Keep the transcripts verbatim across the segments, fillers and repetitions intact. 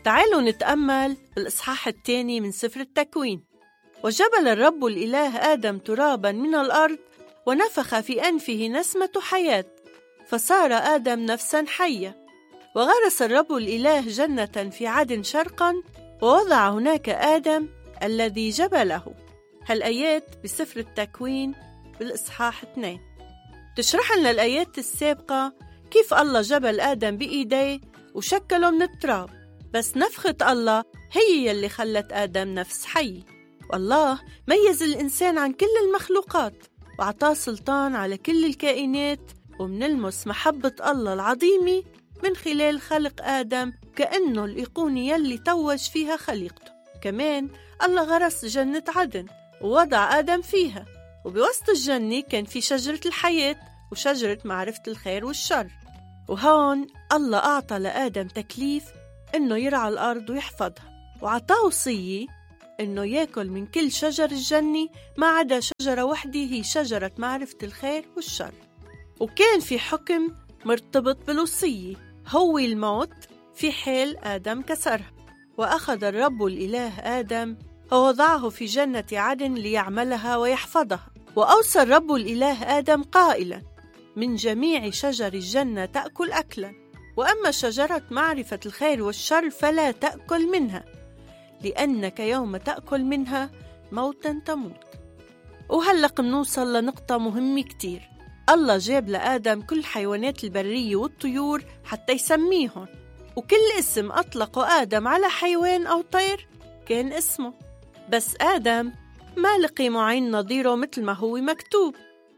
تعالوا نتأمل بالإصحاح الثاني من سفر التكوين. وجبل الرب الإله آدم ترابا من الأرض ونفخ في أنفه نسمة حياة، فصار آدم نفسا حية. وغرس الرب الإله جنة في عدن شرقا، ووضع هناك آدم الذي جبله. هالآيات بسفر التكوين بالإصحاح اثنين تشرح لنا الآيات السابقة كيف الله جبل آدم بإيديه وشكله من التراب، بس نفخة الله هي يلي خلت آدم نفس حي. والله ميز الإنسان عن كل المخلوقات وعطاه سلطان على كل الكائنات، ومنلمس محبة الله العظيمة من خلال خلق آدم كأنه الأيقونة يلي توج فيها خليقته. كمان الله غرس جنة عدن ووضع آدم فيها، وبوسط الجنة كان في شجرة الحياة وشجرة معرفة الخير والشر. وهون الله أعطى لآدم تكليف إنه يرعى الأرض ويحفظها، وعطاه وصية إنه يأكل من كل شجر الجنة ما عدا شجرة وحدة هي شجرة معرفة الخير والشر. وكان في حكم مرتبط بالوصية هو الموت في حال آدم كسرها. وأخذ الرب الإله آدم ووضعه في جنة عدن ليعملها ويحفظها. وأوصى الرب الإله آدم قائلا: من جميع شجر الجنة تأكل أكلا، وأما شجرة معرفة الخير والشر فلا تأكل منها، لأنك يوم تأكل منها موتا تموت. وهلق منوصل لنقطة مهمة كتير. الله جاب لآدم كل حيوانات البرية والطيور حتى يسميهم، وكل اسم أطلقه آدم على حيوان أو طير كان اسمه. بس آدم ما لقي معين نظيره مثل ما هو مكتوب،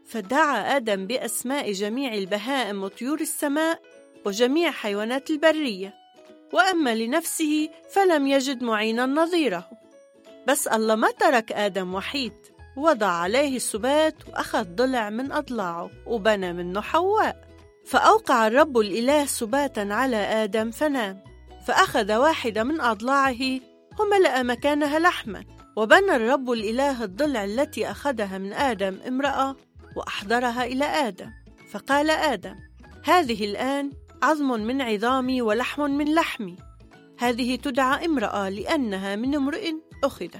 فدعا آدم بأسماء جميع البهائم وطيور السماء وجميع حيوانات البرية، وأما لنفسه فلم يجد معينا نظيره. بس الله ما ترك آدم وحيد، وضع عليه السبات وأخذ ضلع من أضلاعه وبنى منه حواء. فأوقع الرب الإله سباتا على آدم فنام، فأخذ واحدة من أضلاعه وملأ مكانها لحما. وبنى الرب الإله الضلع التي أخذها من آدم امرأة وأحضرها إلى آدم، فقال آدم: هذه الآن عظم من عظامي ولحم من لحمي، هذه تدعى امرأة لأنها من امرئ أخذت.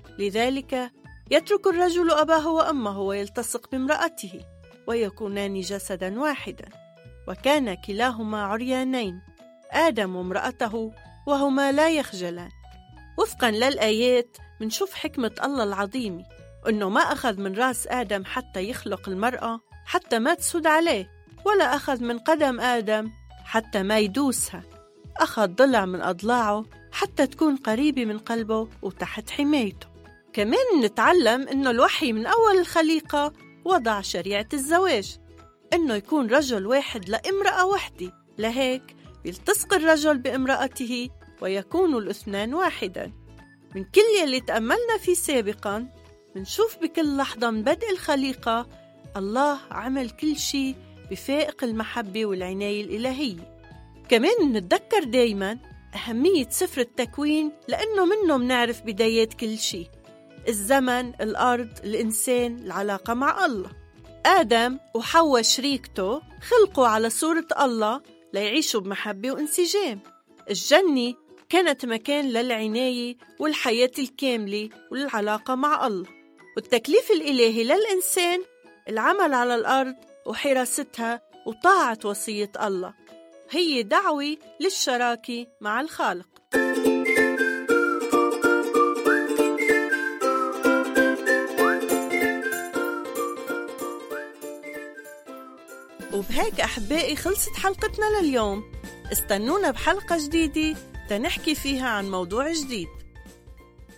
لذلك يترك الرجل أباه وأمه ويلتصق بامرأته ويكونان جسدا واحدا. وكان كلاهما عريانين، آدم وامرأته، وهما لا يخجلان. وفقا للآيات منشوف حكمة الله العظيمة، أنه ما أخذ من رأس آدم حتى يخلق المرأة حتى ما تسد عليه، ولا أخذ من قدم آدم حتى ما يدوسها. أخذ ضلع من أضلاعه حتى تكون قريبة من قلبه وتحت حمايته. كمان نتعلم أنه الوحي من أول الخليقة وضع شريعة الزواج، أنه يكون رجل واحد لامرأة واحدة، لهيك يلتصق الرجل بامرأته ويكون الاثنان واحدا. من كل يلي تأملنا فيه سابقا منشوف بكل لحظة من بدء الخليقة الله عمل كل شيء بفائق المحبة والعناية الإلهية. كمان نتذكر دايما أهمية سفر التكوين، لأنه منه منعرف بدايات كل شيء: الزمن، الأرض، الإنسان، العلاقة مع الله. آدم وحواء شريكته خلقوا على صورة الله ليعيشوا بمحبة وانسجام. الجنة كانت مكان للعناية والحياة الكاملة والعلاقة مع الله. والتكليف الإلهي للإنسان العمل على الأرض وحراستها وطاعة وصية الله، هي دعوة للشراكة مع الخالق. وبهيك أحبائي خلصت حلقتنا لليوم. استنونا بحلقة جديدة تنحكي فيها عن موضوع جديد.